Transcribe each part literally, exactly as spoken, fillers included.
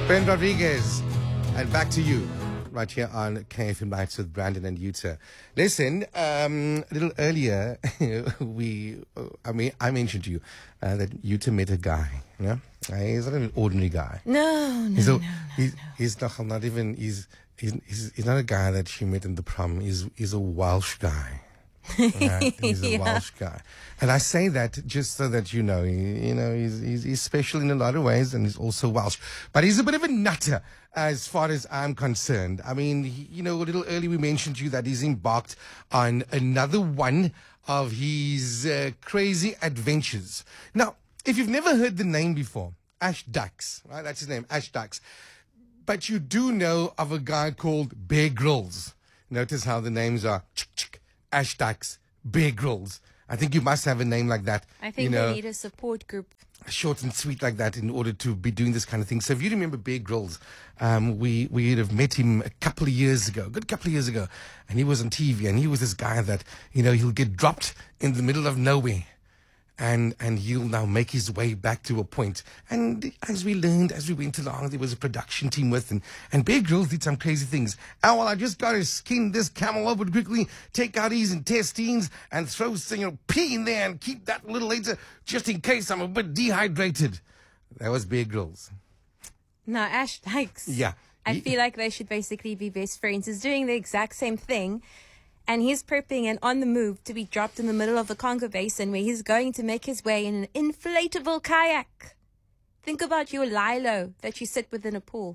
Ben Rodriguez, and back to you, right here on K F M Nights with Brandon and Yuta. Listen, um, a little earlier, we, uh, I mean, I mentioned to you uh, that Yuta met a guy. Yeah, uh, he's not an ordinary guy. No, no, he's a, no, no, he's, no. He's not, not even. He's, he's he's he's not a guy that she met in the prom. He's he's a Welsh guy. Right? He's a Yeah. Welsh guy, and I say that just so that you know, he, you know, he's, he's he's special in a lot of ways, and he's also Welsh, but he's a bit of a nutter as far as I'm concerned. I mean, he, you know, a little early we mentioned to you that he's embarked on another one of his uh, crazy adventures. Now, if you've never heard the name before, Ash Dykes, right? That's his name, Ash Dykes. But you do know of a guy called Bear Grylls. Notice how the names are chick, chick, Ash Dykes, Bear Grylls. I think you must have a name like that. I think you know, they need a support group. short and sweet like that in order to be doing this kind of thing. So if you remember Bear Grylls, um, we, we'd have met him a couple of years ago, a good couple of years ago. And he was on T V, and he was this guy that, you know, he'll get dropped in the middle of nowhere. And and he'll now make his way back to a point. And as we learned, as we went along, there was a production team with him. And Bear Grylls did some crazy things. Oh, well, I just got to skin this camel over quickly, take out his intestines, and throw some, you know, pea in there and keep that a little later, just in case I'm a bit dehydrated. That was Bear Grylls. Now, Ash Dykes. Yeah. I He- feel like they should basically be best friends. He's doing the exact same thing. And he's prepping and on the move to be dropped in the middle of the Congo Basin, where he's going to make his way in an inflatable kayak. Think about your lilo that you sit within a pool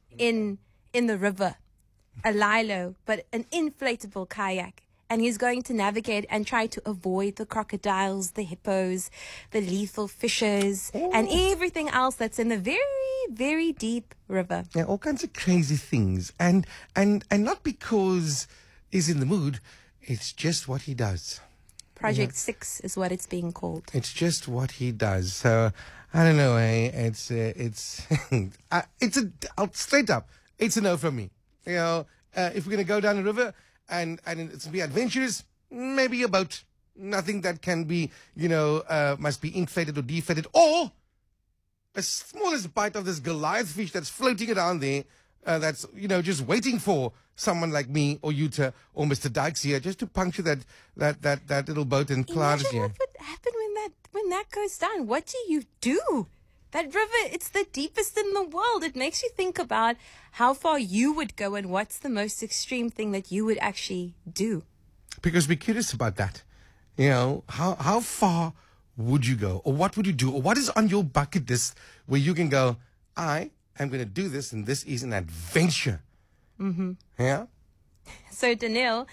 in in the river. A lilo, but an inflatable kayak. And he's going to navigate and try to avoid the crocodiles, the hippos, the lethal fishes, and everything else that's in the very, very deep river. Yeah, all kinds of crazy things. And and and not because he's in the mood, it's just what he does. Project Six is what it's being called. It's just what he does. So I don't know. Eh? It's uh, it's uh, it's a I'll, straight up. It's a no from me. You know, uh, if we're gonna go down the river and and it's gonna be adventurous, maybe a boat. Nothing that can be, you know, uh, must be inflated or deflated, or as small as a bite of this Goliath fish that's floating around there. Uh, that's, you know, just waiting for someone like me or Yuta or Mister Dykes here just to puncture that that that, that little boat and plant it Imagine here. what would happen when that when that goes down. What do you do? That river, it's the deepest in the world. It makes you think about how far you would go and what's the most extreme thing that you would actually do. Because we're curious about that. You know, how how far would you go, or what would you do, or what is on your bucket list where you can go, I am going to do this, and this is an adventure. Mm-hmm. Yeah. So Danielle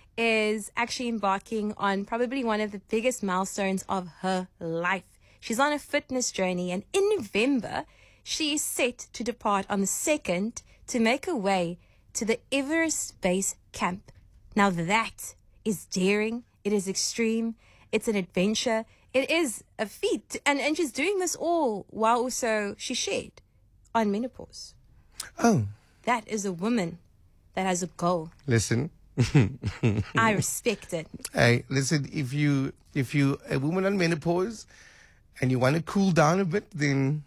is actually embarking on probably one of the biggest milestones of her life. She's on a fitness journey, and in November, she is set to depart on the second to make her way to the Everest Base Camp. Now that is daring. It is extreme. It's an adventure. It is a feat. And, and she's doing this all while also she shared on menopause. Oh, That is a woman that has a goal. listen. I respect it. Hey, listen. If you if you a woman on menopause and you want to cool down a bit, then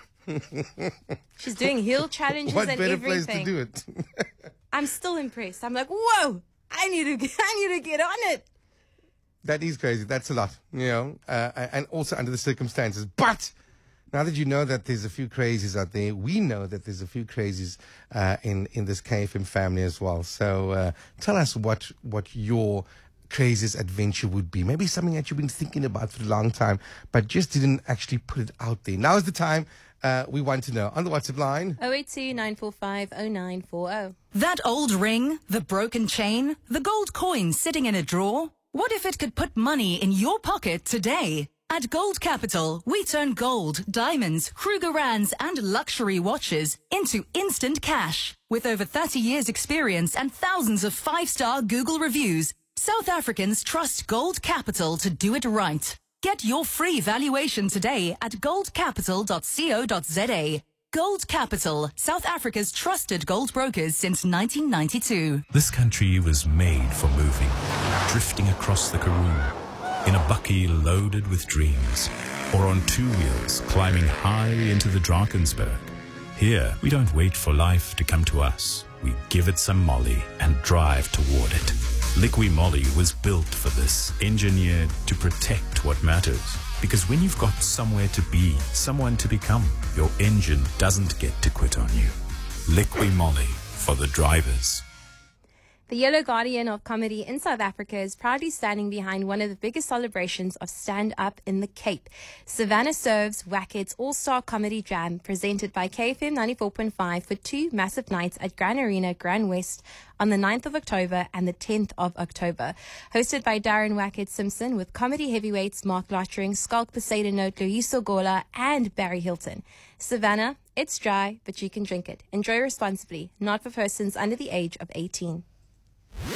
She's doing hill challenges what and better everything. place to do it? I'm still impressed. I'm like, whoa, I need to, get, I need to get on it. That is crazy. That's a lot, you know, uh, and also under the circumstances. But now that you know that there's a few crazies out there, we know that there's a few crazies uh, in in this K F M family as well. So uh, tell us what what your craziest adventure would be. Maybe something that you've been thinking about for a long time, but just didn't actually put it out there. Now is the time. Uh, we want to know on the WhatsApp line. oh eight two, nine four five, oh nine four oh. That old ring, the broken chain, the gold coin sitting in a drawer. What if it could put money in your pocket today? At Gold Capital, we turn gold, diamonds, Krugerrands and luxury watches into instant cash. With over thirty years experience and thousands of five-star Google reviews, South Africans trust Gold Capital to do it right. Get your free valuation today at gold capital dot co dot za. Gold Capital, South Africa's trusted gold brokers since nineteen ninety-two. This country was made for moving, drifting across the Karoo, in a bucky loaded with dreams, or on two wheels climbing high into the Drakensberg. Here, we don't wait for life to come to us. We give it some Molly and drive toward it. Liqui Moly was built for this, engineered to protect what matters. Because when you've got somewhere to be, someone to become, your engine doesn't get to quit on you. Liqui Moly for the drivers. The Yellow Guardian of Comedy in South Africa is proudly standing behind one of the biggest celebrations of stand-up in the Cape. Savannah serves Wackett's All-Star Comedy Jam, presented by K F M ninety-four point five for two massive nights at Grand Arena, Grand West on the ninth of October and the tenth of October. Hosted by Darren Wackett Simpson with comedy heavyweights Mark Lottering, Skulk Poseidon, Loyiso Gola and Barry Hilton. Savannah, it's dry, but you can drink it. Enjoy responsibly, not for persons under the age of eighteen.